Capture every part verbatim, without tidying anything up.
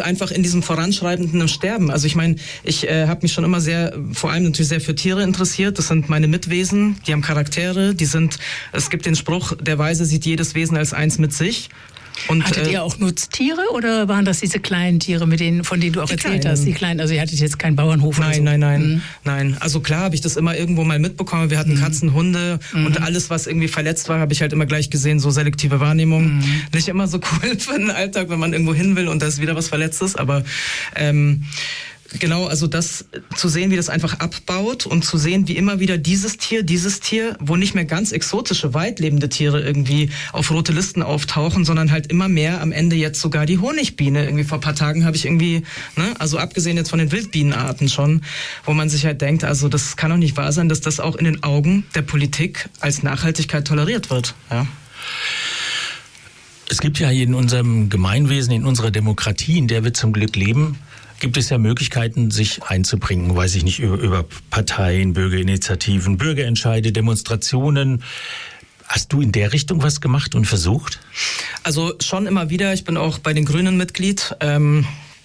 einfach in diesem voranschreitenden Sterben. Also ich meine, ich äh, habe mich schon immer sehr, vor allem natürlich sehr für Tiere interessiert. Das sind meine Mitwesen, die haben Charaktere, die sind, es gibt den Spruch, der Weise sieht jedes Wesen als eins mit sich. Und, hattet äh, ihr auch Nutztiere oder waren das diese kleinen Tiere, mit denen, von denen du auch erzählt kleinen. hast? Die kleinen, also ihr hattet jetzt keinen Bauernhof Nein, oder so? nein, nein, Mhm. nein. Also klar habe ich das immer irgendwo mal mitbekommen. Wir hatten Mhm. Katzen, Hunde Mhm. und alles, was irgendwie verletzt war, habe ich halt immer gleich gesehen, so selektive Wahrnehmung. Mhm. Nicht immer so cool für den Alltag, wenn man irgendwo hin will und da ist wieder was Verletztes, aber ähm, genau, also das zu sehen, wie das einfach abbaut und zu sehen, wie immer wieder dieses Tier, dieses Tier, wo nicht mehr ganz exotische, weitlebende Tiere irgendwie auf rote Listen auftauchen, sondern halt immer mehr am Ende jetzt sogar die Honigbiene. Irgendwie vor ein paar Tagen habe ich irgendwie, ne, also abgesehen jetzt von den Wildbienenarten schon, wo man sich halt denkt, also das kann doch nicht wahr sein, dass das auch in den Augen der Politik als Nachhaltigkeit toleriert wird. Ja. Es gibt ja in unserem Gemeinwesen, in unserer Demokratie, in der wir zum Glück leben, gibt es ja Möglichkeiten, sich einzubringen, weiß ich nicht, über, über Parteien, Bürgerinitiativen, Bürgerentscheide, Demonstrationen. Hast du in der Richtung was gemacht und versucht? Also schon immer wieder. Ich bin auch bei den Grünen Mitglied. Ähm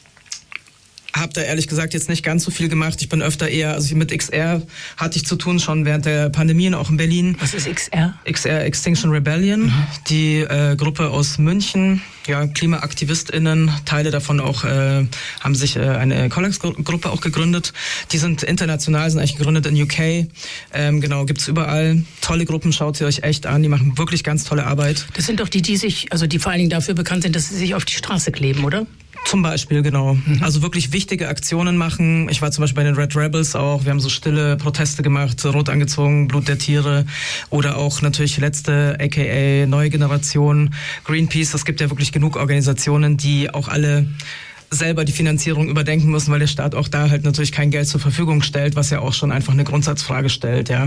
Hab da ehrlich gesagt jetzt nicht ganz so viel gemacht. Ich bin öfter eher, also mit X R hatte ich zu tun schon während der Pandemie, auch in Berlin. Was ist X R? X R, Extinction Rebellion, mhm. die äh, Gruppe aus München, ja, KlimaaktivistInnen, Teile davon auch, äh, haben sich äh, eine Kollax-Gruppe auch gegründet. Die sind international, sind eigentlich gegründet in U K. Ähm, genau, gibt's überall. Tolle Gruppen, schaut sie euch echt an, die machen wirklich ganz tolle Arbeit. Das sind doch die, die sich, also die vor allen Dingen dafür bekannt sind, dass sie sich auf die Straße kleben, oder? Zum Beispiel, genau. Mhm. Also wirklich wichtige Aktionen machen. Ich war zum Beispiel bei den Red Rebels auch. Wir haben so stille Proteste gemacht, rot angezogen, Blut der Tiere. Oder auch natürlich letzte, aka neue Generation, Greenpeace. Es gibt ja wirklich genug Organisationen, die auch alle selber die Finanzierung überdenken müssen, weil der Staat auch da halt natürlich kein Geld zur Verfügung stellt, was ja auch schon einfach eine Grundsatzfrage stellt, ja.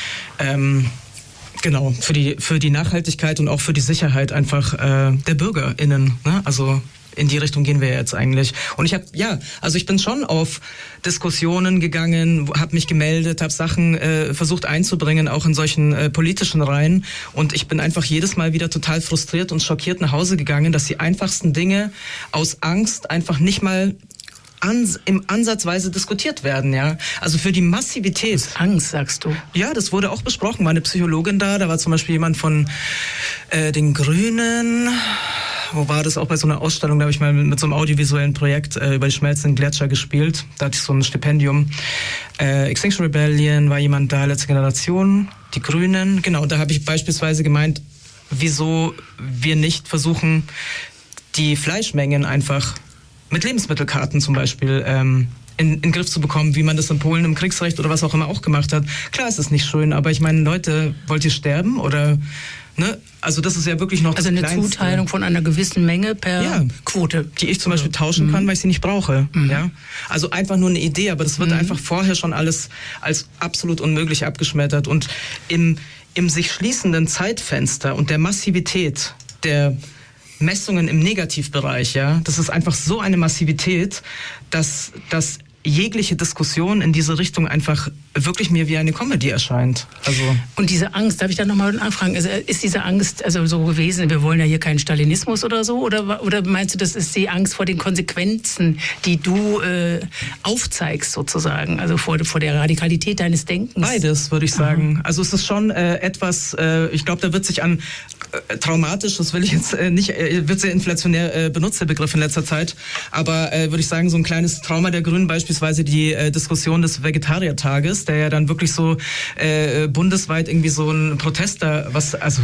Ähm, genau, für die, für die Nachhaltigkeit und auch für die Sicherheit einfach äh, der BürgerInnen, ne? Also in die Richtung gehen wir jetzt eigentlich. Und ich habe, ja, also ich bin schon auf Diskussionen gegangen, habe mich gemeldet, habe Sachen äh, versucht einzubringen, auch in solchen äh, politischen Reihen. Und ich bin einfach jedes Mal wieder total frustriert und schockiert nach Hause gegangen, dass die einfachsten Dinge aus Angst einfach nicht mal Ans, im Ansatzweise diskutiert werden, ja. Also für die Massivität. Aus Angst, sagst du? Ja, das wurde auch besprochen. War eine Psychologin da, da war zum Beispiel jemand von äh, den Grünen. Wo war das? Auch bei so einer Ausstellung, da habe ich mal mit, mit so einem audiovisuellen Projekt äh, über die schmelzenden Gletscher gespielt. Da hatte ich so ein Stipendium. Äh, Extinction Rebellion war jemand da, letzte Generation, die Grünen. Genau, da habe ich beispielsweise gemeint, wieso wir nicht versuchen, die Fleischmengen einfach mit Lebensmittelkarten zum Beispiel ähm, in, in den Griff zu bekommen, wie man das in Polen im Kriegsrecht oder was auch immer auch gemacht hat. Klar, es ist nicht schön, aber ich meine, Leute, wollt ihr sterben oder... Ne? Also das ist ja wirklich noch also das eine Kleinste. Zuteilung von einer gewissen Menge per ja, Quote. Die ich zum Beispiel tauschen mhm. kann, weil ich sie nicht brauche. Mhm. Ja? Also einfach nur eine Idee, aber das wird mhm. einfach vorher schon alles als absolut unmöglich abgeschmettert. Und im, im sich schließenden Zeitfenster und der Massivität der Messungen im Negativbereich, ja, das ist einfach so eine Massivität, dass das jegliche Diskussion in diese Richtung einfach wirklich mir wie eine Comedy erscheint. Also und diese Angst, darf ich da nochmal nachfragen, also ist diese Angst also so gewesen, wir wollen ja hier keinen Stalinismus oder so, oder, oder meinst du, das ist die Angst vor den Konsequenzen, die du äh, aufzeigst sozusagen, also vor, vor der Radikalität deines Denkens? Beides, würde ich sagen. Aha. Also es ist schon äh, etwas, äh, ich glaube, da wird sich an äh, traumatisch, das will ich jetzt äh, nicht, äh, wird sehr inflationär äh, benutzt, der Begriff in letzter Zeit, aber äh, würde ich sagen, so ein kleines Trauma der Grünen, beispielsweise die äh, Diskussion des Vegetariertages, der ja dann wirklich so äh, bundesweit irgendwie so ein Protester, was also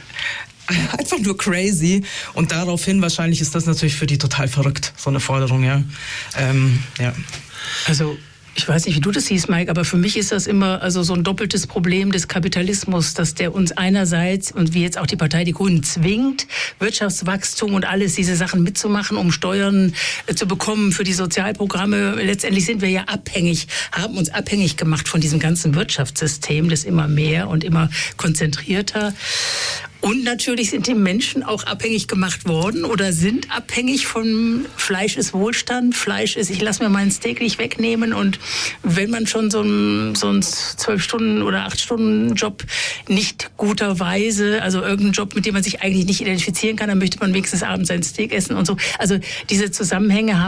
äh, einfach nur crazy, und daraufhin wahrscheinlich ist das natürlich für die total verrückt, so eine Forderung, ja. Ähm, ja. Also ich weiß nicht, wie du das siehst, Mike, aber für mich ist das immer also so ein doppeltes Problem des Kapitalismus, dass der uns einerseits, und wie jetzt auch die Partei Die Grünen, zwingt, Wirtschaftswachstum und alles diese Sachen mitzumachen, um Steuern äh, zu bekommen für die Sozialprogramme. Letztendlich sind wir ja abhängig, haben uns abhängig gemacht von diesem ganzen Wirtschaftssystem, das immer mehr und immer konzentrierter. Und natürlich sind die Menschen auch abhängig gemacht worden oder sind abhängig von Fleisch ist Wohlstand, Fleisch ist, ich lasse mir meinen Steak nicht wegnehmen. Und wenn man schon so einen so einen zwölf Stunden oder acht Stunden Job nicht guterweise, also irgendeinen Job, mit dem man sich eigentlich nicht identifizieren kann, dann möchte man wenigstens abends sein Steak essen und so. Also diese Zusammenhänge haben